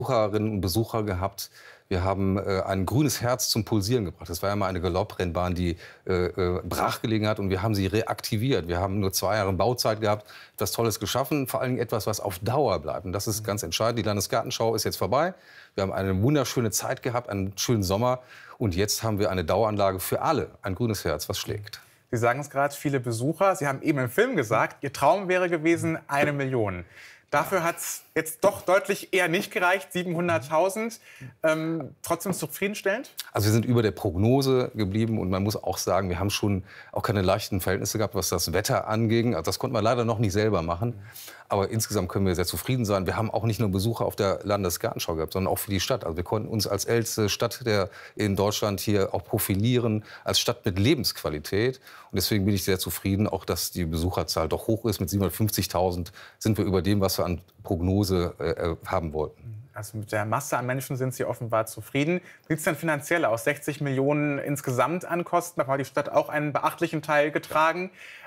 Besucherinnen und Besucher gehabt. Wir haben ein grünes Herz zum Pulsieren gebracht. Das war ja mal eine Galopprennbahn, die brach gelegen hat, und wir haben sie reaktiviert. Wir haben nur 2 Jahre Bauzeit gehabt, etwas Tolles geschaffen, vor allem etwas, was auf Dauer bleibt. Und das ist ganz entscheidend. Die Landesgartenschau ist jetzt vorbei. Wir haben eine wunderschöne Zeit gehabt, einen schönen Sommer. Und jetzt haben wir eine Daueranlage für alle, ein grünes Herz, was schlägt. Sie sagen es gerade, viele Besucher. Sie haben eben im Film gesagt, Ihr Traum wäre gewesen, 1 Million. Dafür hat es jetzt doch deutlich eher nicht gereicht, 700.000. Trotzdem zufriedenstellend? Also wir sind über der Prognose geblieben, und man muss auch sagen, wir haben schon auch keine leichten Verhältnisse gehabt, was das Wetter anging. Also das konnte man leider noch nicht selber machen. Aber insgesamt können wir sehr zufrieden sein. Wir haben auch nicht nur Besucher auf der Landesgartenschau gehabt, sondern auch für die Stadt. Also wir konnten uns als älteste Stadt in Deutschland hier auch profilieren, als Stadt mit Lebensqualität. Und deswegen bin ich sehr zufrieden, auch dass die Besucherzahl doch hoch ist. Mit 750.000 sind wir über dem, was wir an Prognose haben wollten. Also mit der Masse an Menschen sind Sie offenbar zufrieden. Wie sieht es denn finanziell aus? 60 Millionen insgesamt an Kosten. Da hat die Stadt auch einen beachtlichen Teil getragen.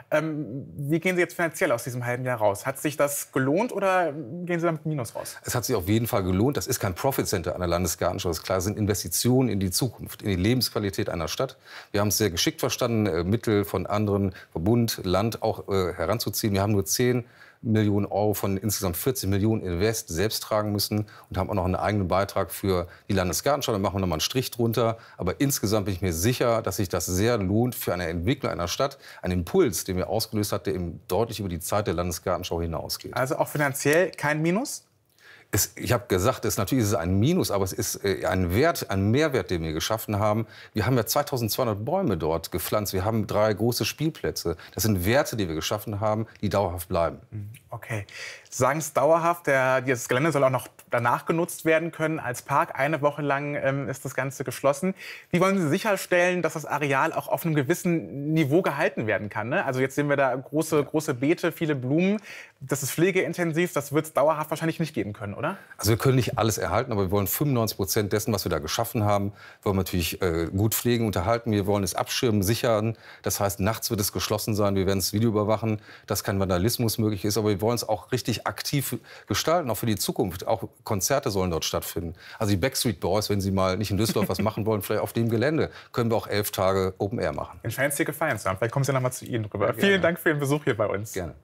Wie gehen Sie jetzt finanziell aus diesem halben Jahr raus? Hat sich das gelohnt oder gehen Sie damit Minus raus? Es hat sich auf jeden Fall gelohnt. Das ist kein Profit Center an der Landesgartenschau. Das ist klar, das sind Investitionen in die Zukunft, in die Lebensqualität einer Stadt. Wir haben es sehr geschickt verstanden, Mittel von anderen, Bund, Land auch heranzuziehen. Wir haben nur 10 Millionen Euro von insgesamt 40 Millionen Invest selbst tragen müssen und haben auch noch einen eigenen Beitrag für die Landesgartenschau. Da machen wir noch mal einen Strich drunter. Aber insgesamt bin ich mir sicher, dass sich das sehr lohnt für eine Entwicklung einer Stadt. Ein Impuls, den wir ausgelöst hat, der eben deutlich über die Zeit der Landesgartenschau hinausgeht. Also auch finanziell kein Minus? Ich habe gesagt, natürlich ist es ein Minus, aber es ist ein Wert, ein Mehrwert, den wir geschaffen haben. Wir haben ja 2200 Bäume dort gepflanzt. Wir haben 3 große Spielplätze. Das sind Werte, die wir geschaffen haben, die dauerhaft bleiben. Okay. Sie sagen es dauerhaft. Dieses Gelände soll auch noch danach genutzt werden können als Park. 1 Woche lang ist das Ganze geschlossen. Wie wollen Sie sicherstellen, dass das Areal auch auf einem gewissen Niveau gehalten werden kann? Ne? Also jetzt sehen wir da große Beete, viele Blumen. Das ist pflegeintensiv. Das wird es dauerhaft wahrscheinlich nicht geben können, oder? Also wir können nicht alles erhalten, aber wir wollen 95% dessen, was wir da geschaffen haben, wollen wir natürlich gut pflegen, unterhalten. Wir wollen es abschirmen, sichern. Das heißt, nachts wird es geschlossen sein. Wir werden es Video überwachen, dass kein Vandalismus möglich ist. Aber wir wollen es auch richtig aktiv gestalten, auch für die Zukunft. Auch Konzerte sollen dort stattfinden. Also die Backstreet Boys, wenn sie mal nicht in Düsseldorf was machen wollen, vielleicht auf dem Gelände, können wir auch 11 Tage Open Air machen. Dann scheint es dir gefallen zu haben. Vielleicht kommen Sie noch mal zu Ihnen rüber. Ja, vielen Dank für Ihren Besuch hier bei uns. Gerne.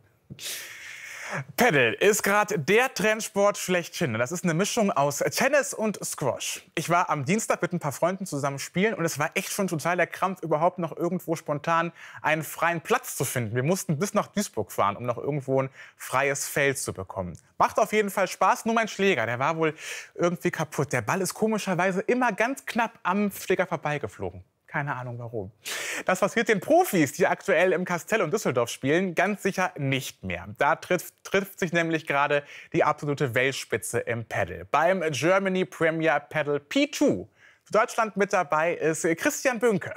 Paddle ist gerade der Trendsport schlechthin. Das ist eine Mischung aus Tennis und Squash. Ich war am Dienstag mit ein paar Freunden zusammen spielen und es war echt schon total der Krampf, überhaupt noch irgendwo spontan einen freien Platz zu finden. Wir mussten bis nach Duisburg fahren, um noch irgendwo ein freies Feld zu bekommen. Macht auf jeden Fall Spaß, nur mein Schläger, der war wohl irgendwie kaputt. Der Ball ist komischerweise immer ganz knapp am Schläger vorbeigeflogen. Keine Ahnung warum. Das passiert den Profis, die aktuell im Castell und Düsseldorf spielen, ganz sicher nicht mehr. Da trifft sich nämlich gerade die absolute Weltspitze im Paddle. Beim Germany Premier Paddle P2. Für Deutschland mit dabei ist Christian Böhnke.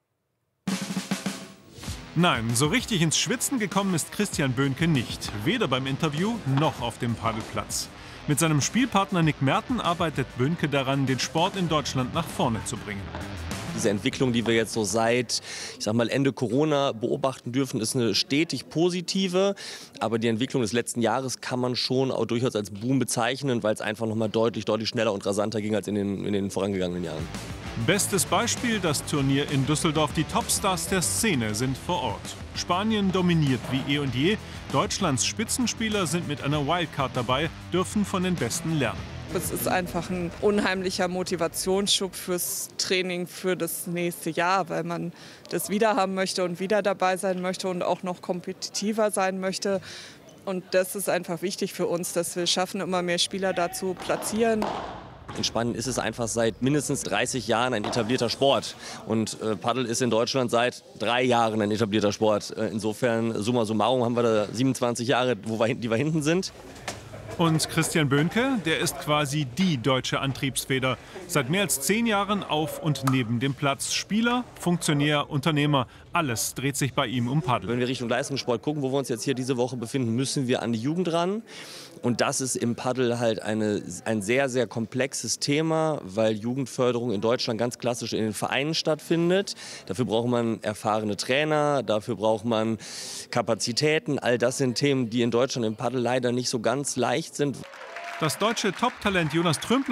Nein, so richtig ins Schwitzen gekommen ist Christian Böhnke nicht. Weder beim Interview noch auf dem Paddelplatz. Mit seinem Spielpartner Nick Merten arbeitet Böhnke daran, den Sport in Deutschland nach vorne zu bringen. Diese Entwicklung, die wir jetzt so seit, ich sag mal, Ende Corona beobachten dürfen, ist eine stetig positive. Aber die Entwicklung des letzten Jahres kann man schon auch durchaus als Boom bezeichnen, weil es einfach noch mal deutlich schneller und rasanter ging als in den vorangegangenen Jahren. Bestes Beispiel das Turnier in Düsseldorf. Die Topstars der Szene sind vor Ort. Spanien dominiert wie eh und je. Deutschlands Spitzenspieler sind mit einer Wildcard dabei, dürfen von den Besten lernen. Es ist einfach ein unheimlicher Motivationsschub fürs Training für das nächste Jahr, weil man das wieder haben möchte und wieder dabei sein möchte und auch noch kompetitiver sein möchte. Und das ist einfach wichtig für uns, dass wir schaffen, immer mehr Spieler dazu platzieren. In Spanien ist es einfach seit mindestens 30 Jahren ein etablierter Sport. Und Paddel ist in Deutschland seit 3 Jahren ein etablierter Sport. Insofern, summa summarum, haben wir da 27 Jahre, die wir hinten sind. Und Christian Böhnke, der ist quasi die deutsche Antriebsfeder. Seit mehr als 10 Jahren auf und neben dem Platz. Spieler, Funktionär, Unternehmer, alles dreht sich bei ihm um Paddel. Wenn wir Richtung Leistungssport gucken, wo wir uns jetzt hier diese Woche befinden, müssen wir an die Jugend ran. Und das ist im Paddel halt ein sehr komplexes Thema, weil Jugendförderung in Deutschland ganz klassisch in den Vereinen stattfindet. Dafür braucht man erfahrene Trainer, dafür braucht man Kapazitäten. All das sind Themen, die in Deutschland im Paddel leider nicht so ganz leicht sind. Das deutsche Top-Talent Jonas Trümpel